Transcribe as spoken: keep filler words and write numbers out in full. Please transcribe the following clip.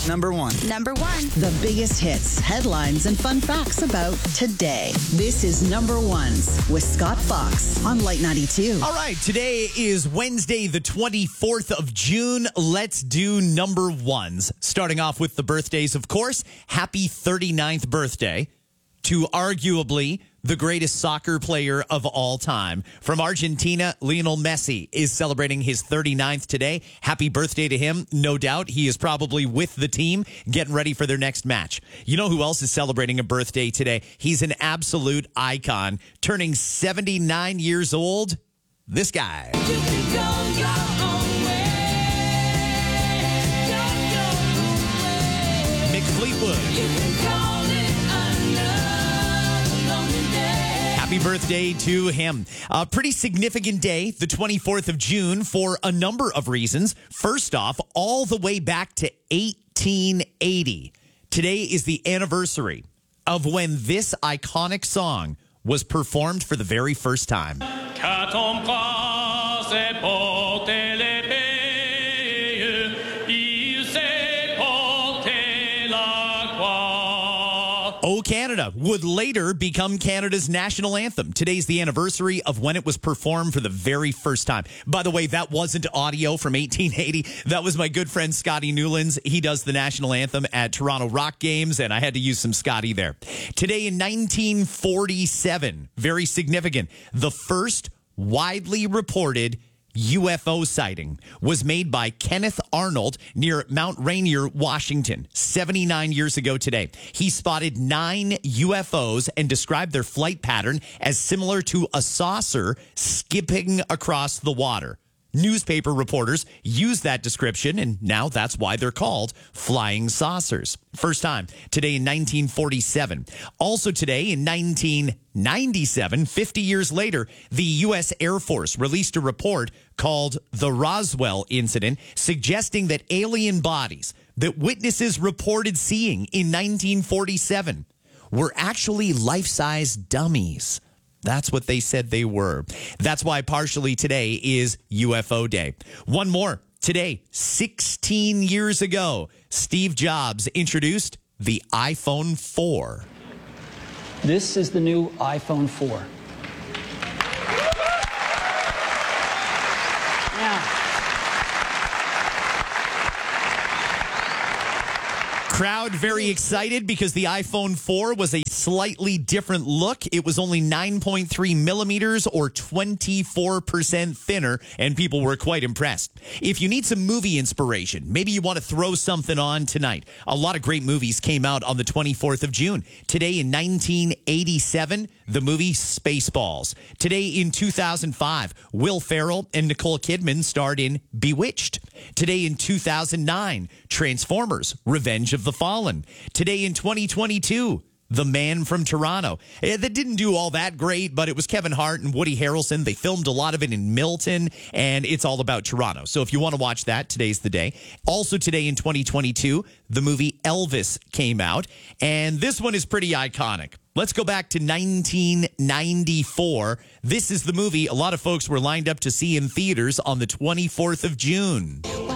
Number one. Number one. The biggest hits, headlines, and fun facts about today. This is Number Ones with Scott Fox on Light ninety-two. All right, today is Wednesday, the twenty-fourth of June. Let's do Number Ones. Starting off with the birthdays, of course. Happy thirty-ninth birthday to arguably the greatest soccer player of all time. From Argentina, Lionel Messi is celebrating his thirty-ninth today. Happy birthday to him. No doubt he is probably with the team getting ready for their next match. You know who else is celebrating a birthday today? He's an absolute icon, turning seventy-nine years old. This guy. You can go your own way. Go your own way. Mick Fleetwood. You can call it another lonely day. Happy birthday to him. A pretty significant day, the twenty-fourth of June, for a number of reasons. First off, all the way back to eighteen eighty. Today is the anniversary of when this iconic song was performed for the very first time. Qu'attends-moi, porter les pays, il s'est porté la croix. Oh Canada would later become Canada's national anthem. Today's the anniversary of when it was performed for the very first time. By the way, that wasn't audio from eighteen eighty. That was my good friend Scotty Newlands. He does the national anthem at Toronto Rock Games, and I had to use some Scotty there. Today in nineteen forty-seven, very significant, the first widely reported U F O sighting was made by Kenneth Arnold near Mount Rainier, Washington, seventy-nine years ago today. He spotted nine U F Os and described their flight pattern as similar to a saucer skipping across the water. Newspaper reporters used that description, and now that's why they're called flying saucers. First time today in nineteen forty-seven. Also today in nineteen ninety-seven, fifty years later, the U S Air Force released a report called the Roswell Incident, suggesting that alien bodies that witnesses reported seeing in nineteen forty-seven were actually life-size dummies. That's what they said they were. That's why partially today is U F O Day. One more. Today, sixteen years ago, Steve Jobs introduced the iPhone four. This is the new iPhone four. Now, crowd very excited because the iPhone four was a slightly different look. It was only nine point three millimeters or twenty-four percent thinner, and people were quite impressed. If you need some movie inspiration, maybe you want to throw something on tonight. A lot of great movies came out on the twenty-fourth of June. Today in nineteen eighty-seven, the movie Spaceballs. Today in two thousand five, Will Ferrell and Nicole Kidman starred in Bewitched. Today in two thousand nine, Transformers: Revenge of the Fallen. Today in twenty twenty-two, The Man from Toronto. Eh, that didn't do all that great, but it was Kevin Hart and Woody Harrelson. They filmed a lot of it in Milton, and it's all about Toronto. So if you want to watch that, today's the day. Also today in twenty twenty-two, the movie Elvis came out, and this one is pretty iconic. Let's go back to nineteen ninety-four. This is the movie a lot of folks were lined up to see in theaters on the twenty-fourth of June.